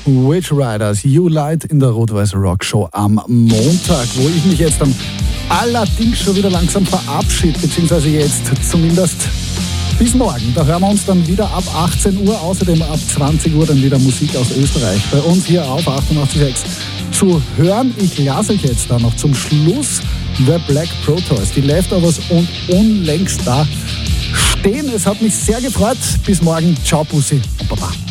Witch Riders, You Light in der Rot-Weiß Rock Show am Montag, wo ich mich jetzt dann allerdings schon wieder langsam verabschiede, beziehungsweise jetzt zumindest bis morgen. Da hören wir uns dann wieder ab 18 Uhr, außerdem ab 20 Uhr dann wieder Musik aus Österreich bei uns hier auf 88.6 zu hören. Ich lasse euch jetzt da noch zum Schluss The Black Protoss, die Leftovers und unlängst da stehen. Es hat mich sehr gefreut. Bis morgen. Ciao, Bussi und Baba.